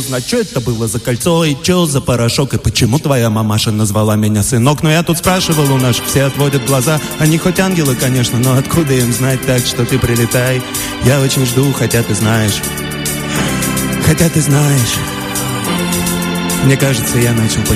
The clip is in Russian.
узнать, что это было за кольцо, и что за порошок, и почему твоя мамаша назвала меня сынок. Но я тут спрашивал у наших, все отводят глаза. Они хоть ангелы, конечно, но откуда им знать, так что ты прилетай. Я очень жду, хотя ты знаешь. Хотя ты знаешь. Мне кажется, я начал понимать.